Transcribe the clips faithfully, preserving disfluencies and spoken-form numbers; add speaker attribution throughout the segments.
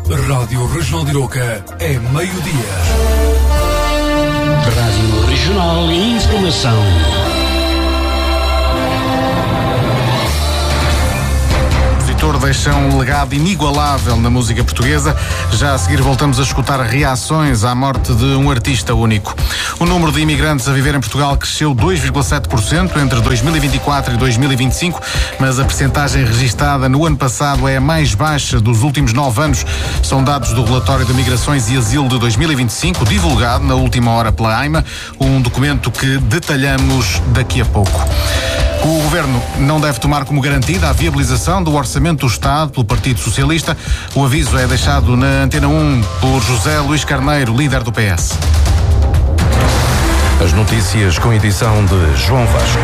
Speaker 1: Rádio Regional de Iroca é meio-dia.
Speaker 2: Rádio Regional e Informação.
Speaker 3: Deixa um legado inigualável na música portuguesa. Já a seguir voltamos a escutar reações à morte de um artista único. O número de imigrantes a viver em Portugal cresceu dois vírgula sete por cento entre dois mil e vinte e quatro e dois mil e vinte e cinco, mas a percentagem registada no ano passado é a mais baixa dos últimos nove anos. São dados do Relatório de Migrações e Asilo de dois mil e vinte e cinco, divulgado na última hora pela AIMA, um documento que detalhamos daqui a pouco. O Governo não deve tomar como garantida a viabilização do Orçamento do Estado pelo Partido Socialista. O aviso é deixado na Antena um por José Luís Carneiro, líder do P S.
Speaker 4: As notícias com edição de João Vasco.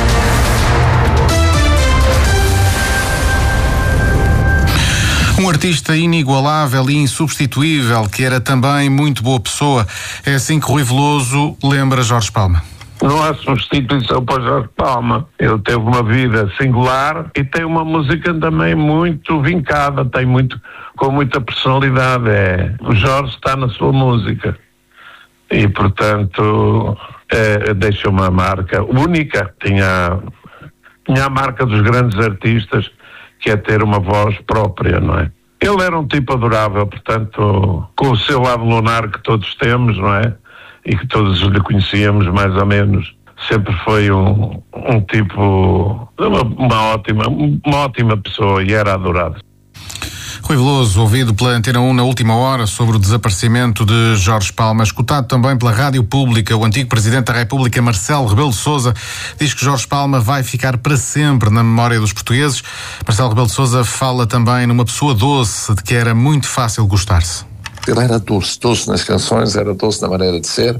Speaker 3: Um artista inigualável e insubstituível, que era também muito boa pessoa. É assim que Rui Veloso lembra Jorge Palma.
Speaker 5: Não há substituição para Jorge Palma. Ele teve uma vida singular e tem uma música também muito vincada, tem muito, com muita personalidade. É, o Jorge está na sua música e, portanto, é, deixa uma marca única. Tinha, tinha a marca dos grandes artistas, que é ter uma voz própria, não é? Ele era um tipo adorável, portanto, com o seu lado lunar que todos temos, não é? E que todos lhe conhecíamos mais ou menos, sempre foi um, um tipo, uma, uma, ótima, uma ótima pessoa e era adorado.
Speaker 3: Rui Veloso, ouvido pela Antena um na última hora sobre o desaparecimento de Jorge Palma, escutado também pela Rádio Pública. O antigo Presidente da República, Marcelo Rebelo de Sousa, diz que Jorge Palma vai ficar para sempre na memória dos portugueses. Marcelo Rebelo de Sousa fala também numa pessoa doce, de que era muito fácil gostar-se.
Speaker 6: Ele era doce, doce nas canções, era doce na maneira de ser.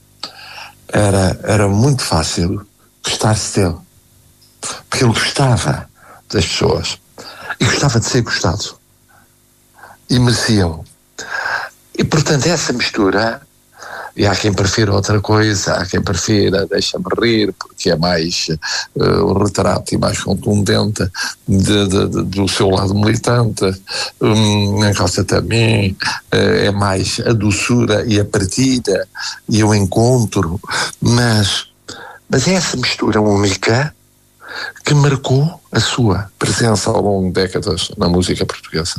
Speaker 6: Era, era muito fácil gostar-se dele. Porque ele gostava das pessoas. E gostava de ser gostado. E mereciam. E, portanto, essa mistura... E há quem prefira outra coisa, há quem prefira Deixa-me Rir, porque é mais uh, o retrato e mais contundente de, de, de, do seu lado militante. Um, Encosta-te a mim, uh, é mais a doçura e a partida e o encontro. Mas, mas é essa mistura única que marcou a sua presença ao longo de décadas na música portuguesa.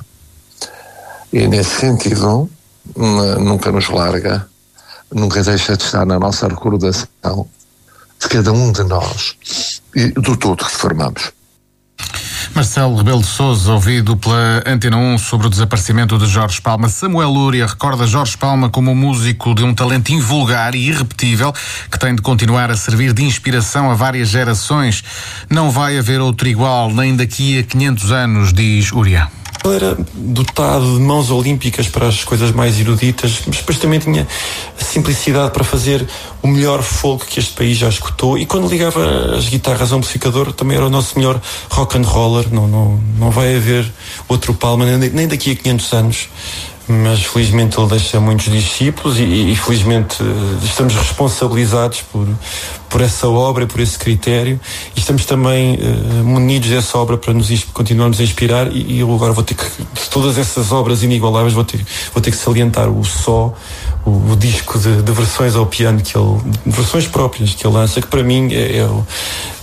Speaker 6: E, nesse sentido, nunca nos larga, nunca deixa de estar na nossa recordação de cada um de nós e do todo que formamos.
Speaker 3: Marcelo Rebelo de Sousa, ouvido pela Antena um sobre o desaparecimento de Jorge Palma. Samuel Lúria recorda Jorge Palma como um músico de um talento invulgar e irrepetível que tem de continuar a servir de inspiração a várias gerações. Não vai haver outro igual nem daqui a quinhentos anos, diz Lúria.
Speaker 7: Ele era dotado de mãos olímpicas para as coisas mais eruditas, mas depois também tinha a simplicidade para fazer o melhor folk que este país já escutou, e quando ligava as guitarras ao amplificador também era o nosso melhor rock and roller. Não, não, não vai haver outro Palma nem daqui a quinhentos anos. Mas felizmente ele deixa muitos discípulos e, e felizmente estamos responsabilizados por, por essa obra, por esse critério, e estamos também uh, munidos dessa obra para nos continuarmos a inspirar. E, e eu agora vou ter que, de todas essas obras inigualáveis, vou ter, vou ter que salientar o Só, o, o disco de, de versões ao piano, que ele, versões próprias que ele lança, que para mim é, é, o,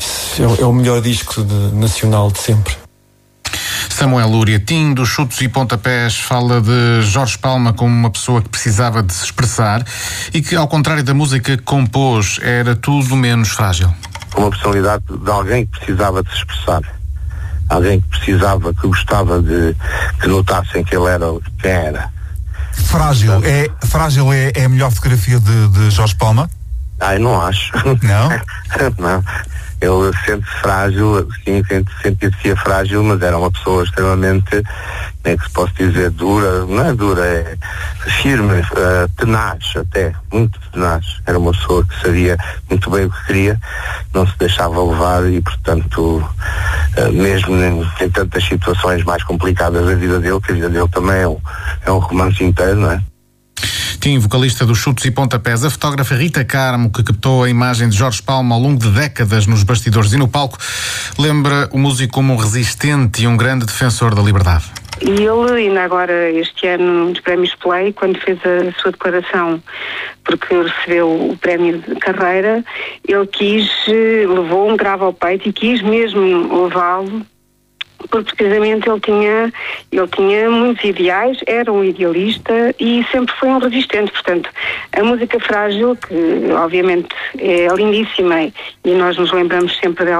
Speaker 7: é o melhor disco de, nacional de sempre.
Speaker 3: Samuel Lúria, Tim dos Chutos e Pontapés, fala de Jorge Palma como uma pessoa que precisava de se expressar e que, ao contrário da música que compôs, era tudo menos frágil.
Speaker 8: Uma personalidade de alguém que precisava de se expressar, alguém que precisava, que gostava de que notassem que ele era quem era.
Speaker 9: Frágil, é, frágil é, é a melhor fotografia de, de Jorge Palma?
Speaker 8: Ah, eu não acho.
Speaker 9: Não?
Speaker 8: Não. Ele sente-se frágil, sim, sentia-se frágil, mas era uma pessoa extremamente, como é que se posso dizer, dura, não é dura, é firme, uh, tenaz até, muito tenaz. Era uma pessoa que sabia muito bem o que queria, não se deixava levar e, portanto, uh, mesmo em, em tantas situações mais complicadas da vida dele, que a vida dele também é um, é um romance inteiro, não é?
Speaker 3: Tim, vocalista dos Chutos e Pontapés. A fotógrafa Rita Carmo, que captou a imagem de Jorge Palma ao longo de décadas nos bastidores e no palco, lembra o músico como um resistente e um grande defensor da liberdade.
Speaker 10: E ele, ainda agora este ano nos Prémios Play, quando fez a sua declaração, porque recebeu o prémio de carreira, ele quis, levou um grave ao peito e quis mesmo levá-lo, porque precisamente ele tinha, ele tinha muitos ideais, era um idealista e sempre foi um resistente. Portanto, a música Frágil, que obviamente é lindíssima e nós nos lembramos sempre dela,